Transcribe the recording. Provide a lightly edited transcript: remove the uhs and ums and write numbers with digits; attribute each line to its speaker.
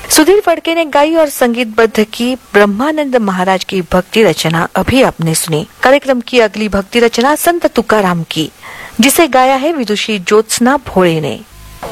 Speaker 1: सुधीर फड़के ने गाई और संगीतबद्ध की ब्रह्मानंद महाराज की भक्ति रचना अभी आपने सुनी। कार्यक्रम की अगली भक्ति रचना संत तुकाराम की, जिसे गाया है विदुषी ज्योत्सना भोळे ने।